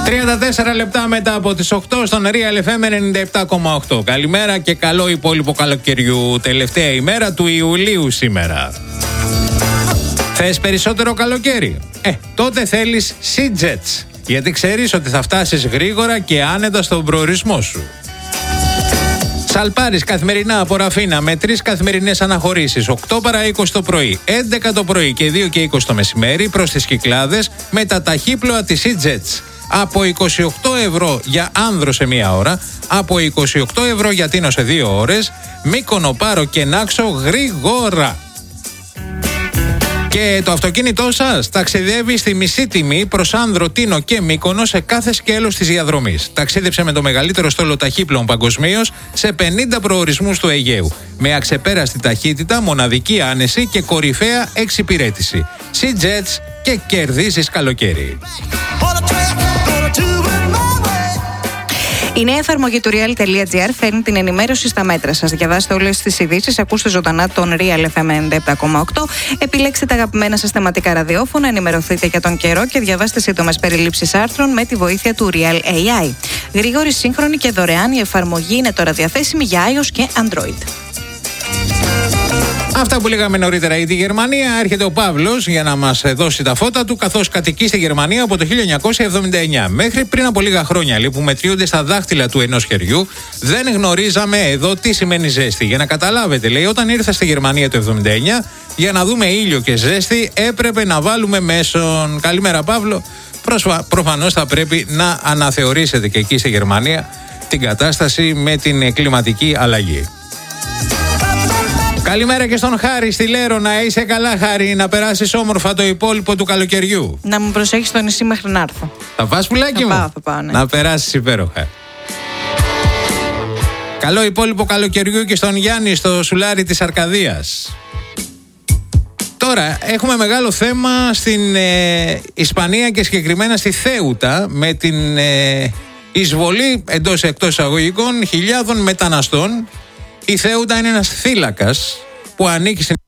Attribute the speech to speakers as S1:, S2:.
S1: 34 λεπτά μετά από τις 8 στον Real FM 97,8. Καλημέρα και καλό υπόλοιπο καλοκαιριού. Τελευταία ημέρα του Ιουλίου σήμερα. Θες περισσότερο καλοκαίρι? Τότε θέλεις SeaJets. Γιατί ξέρεις ότι θα φτάσεις γρήγορα και άνετα στον προορισμό σου. Σαλπάρεις καθημερινά από Ραφίνα με 3 καθημερινές αναχωρήσεις, 8 παρά 20 το πρωί, 11 το πρωί και 2 και 20 το μεσημέρι προς τις Κυκλάδες με τα ταχύπλοα της SeaJets. Από 28 ευρώ για άνδρο σε 1 ώρα, από 28 ευρώ για Τίνο σε 2 ώρες, Μύκονο, Πάρο και Νάξο γρήγορα. Και το αυτοκίνητό σας ταξιδεύει στη μισή τιμή προς Άνδρο, Τίνο και Μύκονο σε κάθε σκέλος της διαδρομής. Ταξίδεψε με το μεγαλύτερο στόλο ταχύπλων παγκοσμίως σε 50 προορισμούς του Αιγαίου. Με αξεπέραστη ταχύτητα, μοναδική άνεση και κορυφαία εξυπηρέτηση. SeaJets και κερδίζεις καλοκαίρι.
S2: Η νέα εφαρμογή του Real.gr φέρνει την ενημέρωση στα μέτρα σας. Διαβάστε όλες τις ειδήσεις, ακούστε ζωντανά τον Real FM 97,8. Επιλέξτε τα αγαπημένα σας θεματικά ραδιόφωνα, ενημερωθείτε για τον καιρό και διαβάστε σύντομες περιλήψεις άρθρων με τη βοήθεια του Real AI. Γρήγορη, σύγχρονη και δωρεάν, η εφαρμογή είναι τώρα διαθέσιμη για iOS και Android.
S1: Αυτά που λέγαμε νωρίτερα για τη Γερμανία. Έρχεται ο Παύλος για να μας δώσει τα φώτα του, καθώς κατοικεί στη Γερμανία από το 1979. Μέχρι πριν από λίγα χρόνια, λέει, που μετριούνται στα δάχτυλα του ενός χεριού, δεν γνωρίζαμε εδώ τι σημαίνει ζέστη. Για να καταλάβετε, λέει, όταν ήρθα στη Γερμανία το 1979, για να δούμε ήλιο και ζέστη, έπρεπε να βάλουμε μέσον. Καλημέρα, Παύλο. Προφανώς θα πρέπει να αναθεωρήσετε και εκεί στη Γερμανία την κατάσταση με την κλιματική αλλαγή. Καλημέρα και στον Χάρη στη Λέρο. Να είσαι καλά, Χάρη, να περάσεις όμορφα το υπόλοιπο του καλοκαιριού.
S2: Να μου προσέχεις στο νησί μέχρι να έρθω.
S1: Θα πας, πουλάκι μου?
S2: Θα πάω, ναι.
S1: Να περάσεις υπέροχα. Καλό υπόλοιπο καλοκαιριού και στον Γιάννη στο σουλάρι της Αρκαδίας. Τώρα έχουμε μεγάλο θέμα στην Ισπανία και συγκεκριμένα στη Θέουτα με την εισβολή εντός εκτός εισαγωγικών χιλιάδων μεταναστών. Η Θέουτα είναι ένας θύλακας που ανήκει στην